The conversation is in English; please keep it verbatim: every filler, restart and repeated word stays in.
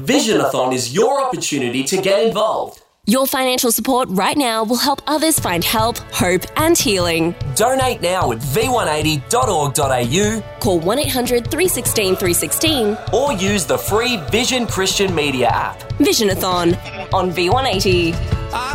Visionathon is your opportunity to get involved. Your financial support right now will help others find help, hope and healing. Donate now at v one eighty dot org dot a u, call one eight hundred three one six three one six, or use the free Vision Christian Media app. Visionathon on V one eighty. I